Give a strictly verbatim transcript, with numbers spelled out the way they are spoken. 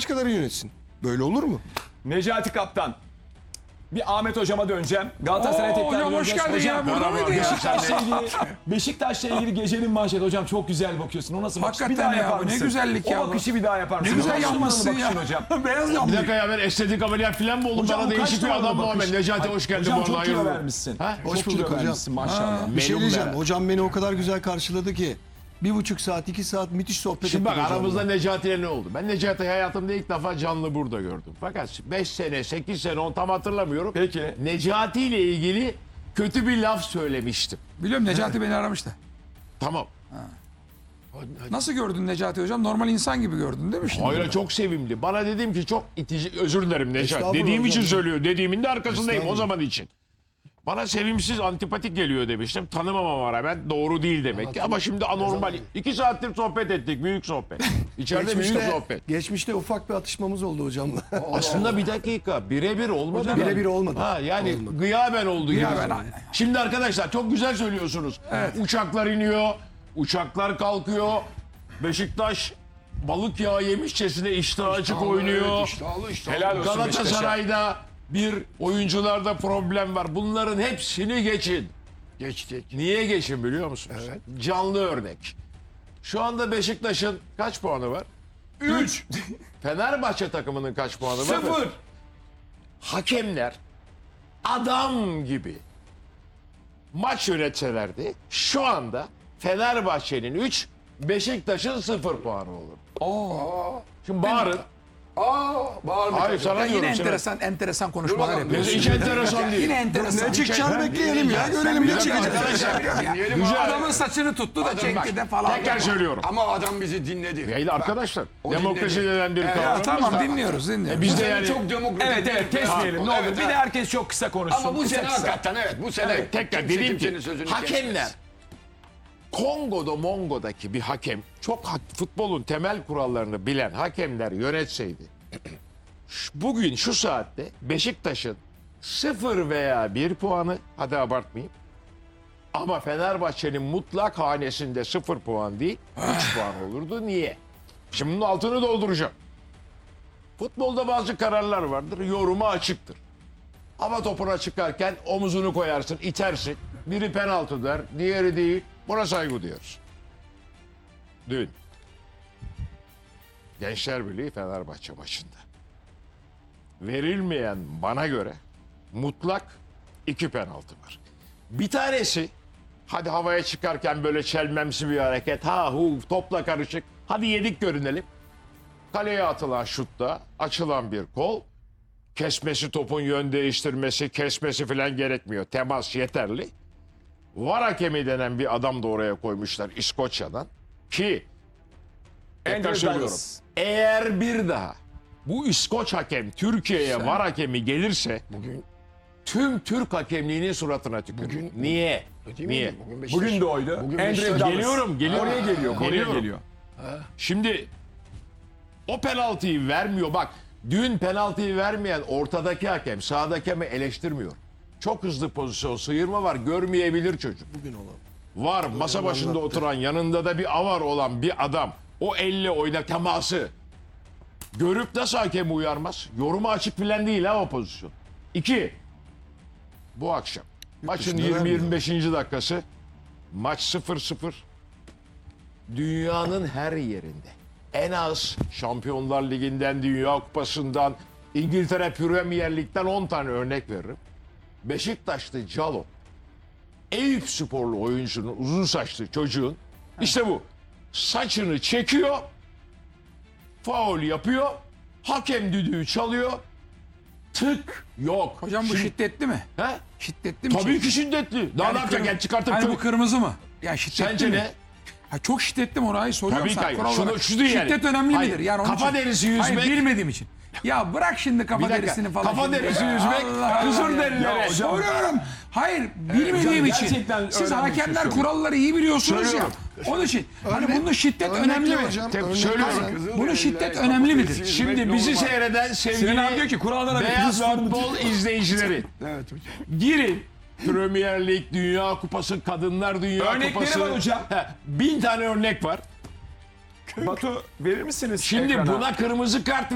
başkaları yönetsin. Böyle olur mu? Necati Kaptan. Bir Ahmet hocama döneceğim. Galatasaray'a Oo, tekrar hocam hoş döneceğiz. geldin ya. Hocam, Burada mıydın ya? Beşiktaş'la ilgili, Beşiktaş'la ilgili gecenin manşeti hocam çok güzel bakıyorsun. O nasıl bakış? Bir Hakikaten daha ya, yapar bu ne mısın? güzellik ya O bu. bakışı bir daha yapar mısın? Ne güzel Hocam, yapmışsın bakışın ya. hocam. Beyaz Bir yanmış. dakika ya ben estetik ameliyat falan mı oldum? Hocam, Bana o kaç değişik bir numaralı adam bakış? Muhammed. Necati hoş geldin. Hocam bu çok arada, kilo hayırlı. vermişsin. Ha? Hoş Çok bulduk kilo hocam. vermişsin maşallah. Bir şey Melun diyeceğim. be. Hocam beni o kadar güzel karşıladı ki. Bir buçuk saat, iki saat müthiş sohbet Şimdi bak ettik hocamla. aramızda Necati'yle ne oldu? Ben Necati'yi hayatımda ilk defa canlı burada gördüm. Fakat beş sene, sekiz sene onu tam hatırlamıyorum. Peki. Necati ile ilgili kötü bir laf söylemiştim. Biliyorum Necati beni aramıştı. Tamam. Nasıl gördün Necati hocam? Normal insan gibi gördün değil mi şimdi? Hayır çok sevimli. Bana dedim ki çok itici, özür dilerim Necati. Estağfurullah Dediğim için hocam. söylüyor. Dediğimin de arkasındayım o Estağfurullah. zaman için. Bana sevimsiz, antipatik geliyor demiştim. Tanımamama rağmen doğru değil demek ki. Ama şimdi anormal. İki saattir sohbet ettik. Büyük sohbet. İçeride büyük Geçmişte, sohbet. geçmişte ufak bir atışmamız oldu hocamla. Aslında bir dakika. Birebir olmadı. Hocam, mı? birebir olmadı. Ha, yani gıyaben oldu. Gıyaben, gibi. aynen. Şimdi arkadaşlar çok güzel söylüyorsunuz. Uçaklar iniyor. Uçaklar kalkıyor. Beşiktaş balık yağı yemişçesine iştahı açık oynuyor. Helal olsun Beşiktaş'a. Galatasaray'da bir oyuncularda problem var. Bunların hepsini geçin. Geçtik. Niye geçin biliyor musunuz? Evet. Canlı örnek. Şu anda Beşiktaş'ın kaç puanı var? üç. Fenerbahçe takımının kaç puanı var? sıfır. Hakemler adam gibi maç yönetselerdi şu anda Fenerbahçe'nin üç, Beşiktaş'ın sıfır puanı olur. Şimdi bağırın. Aa, bağırma. Hayır sana Ya yine diyorum. sana. enteresan enteresan konuşmalar yapıyorsun. Hiç enteresan değil. Yine enteresan. Ne çıkacağını bekleyelim ya. Görelim ne çıkacak. Dinleyelim Güzel. abi. Adamın saçını tuttu da çekti de falan. Tekrar söylüyorum. Ama adam bizi dinledi. Değil arkadaşlar. O Demokrasi dinledi. denen bir Evet, kavram. Ya tamam dinliyoruz dinliyoruz. Biz de Yani yani çok demokratik. Evet evet kesmeyelim ne Evet, olur. Bir evet. de herkes çok kısa konuşsun. Ama bu Kısa sene kısa. hakikaten evet bu sene. Evet, tekrar kimse dedim kimsenin ki sözünü hakemler kesmez. Kongo'da Mongo'daki bir hakem çok hak- futbolun temel kurallarını bilen hakemler yönetseydi şu- bugün şu saatte Beşiktaş'ın sıfır veya bir puanı hadi abartmayayım ama Fenerbahçe'nin mutlak hanesinde sıfır puan değil üç puan olurdu. Niye? Şimdi bunun altını dolduracağım. Futbolda bazı kararlar vardır. Yoruma açıktır. Hava topuna çıkarken omuzunu koyarsın, itersin. Biri penaltı der, diğeri değil. Buna saygı duyuyoruz. Dün Gençler Birliği Fenerbahçe maçında verilmeyen bana göre mutlak iki penaltı var. Bir tanesi hadi havaya çıkarken böyle çelmemsi bir hareket. Ha hu topla karışık. Hadi yedik görünelim. Kaleye atılan şutta açılan bir kol. Kesmesi topun yön değiştirmesi, kesmesi falan gerekmiyor. Temas yeterli. VAR hakemi denen bir adam da oraya koymuşlar İskoçya'dan. Ki tekrar Andrew söylüyorum. Douglas. Eğer bir daha bu İskoç hakem Türkiye'ye VAR hakemi gelirse Bugün tüm Türk hakemliğinin suratına tükürür. Niye? değil Niye? mi? Bugün, Beşiktaş- Bugün de oydu. Bugün Andrew Beşiktaş- Douglas. Geliyorum, geliyorum. Oraya geliyor. Oraya Geliyorum. geliyor. Şimdi o penaltıyı vermiyor. Bak dün penaltıyı vermeyen ortadaki hakem sağdaki hakemi eleştirmiyor. Çok hızlı pozisyon sıyırma var görmeyebilir çocuk. Bugün olan. Var masa başında oturan yanında da bir avar olan bir adam o elle oyna teması görüp nasıl hakemi uyarmaz? Yoruma açık filan değil ha o pozisyon. İki, bu akşam maçın dışında yirmi yirmi vermiyor. beşinci dakikası maç sıfır sıfır. Dünyanın her yerinde en az Şampiyonlar Ligi'nden, Dünya Kupası'ndan, İngiltere Premier Lig'den on tane örnek veririm. Beşiktaşlı Calo, Eyüp sporlu oyuncunun, uzun saçlı çocuğun işte bu saçını çekiyor, faul yapıyor, hakem düdüğü çalıyor, tık yok. Hocam bu Şimdi- şiddetli mi? He? Şiddetli mi? Tabii çekti? ki şiddetli. Daha Yani ne yapacak? kırm- Yani çıkartıp Hayır kır- bu kırmızı mı? Ya şiddetli Sence mi? ne? Ha, çok şiddetli mi orayı soruyorum Tabii ki sana. hayır. kural Şunu- olarak. şu değil yani. Şiddet önemli Hayır, midir? Yani onun kafa için- derisi yüzmek- Hayır bilmediğim için. Ya bırak şimdi kafa Bir dakika, derisini falan. kafa şimdi. derisi Ya yüzmek, Allah kızıl Allah ya. derilere. Ya Hocam- soruyorum. Hayır bilmediğim hocam, için. gerçekten Siz öğrenmek için hakemler söylüyorum. kuralları iyi biliyorsunuz ya. Söylüyorum. Onun için. Hani Örnek- bunun şiddet örnek önemli diyor mi? hocam, Tek- örnek söylüyorum. diyor. Bunun şiddet Kafa önemli derisi midir? yüzmek Şimdi ne bizi olmaz? seyreden Sinan abi diyor sevgili ki kurallara bir beyaz kız var mı? futbol izleyicileri. Evet hocam. Girin. Premier Lig, Dünya Kupası, Kadınlar Dünya Örnekleri Kupası. var hocam. He, bin tane örnek var. Batu verir misiniz Şimdi ekrana? buna kırmızı kart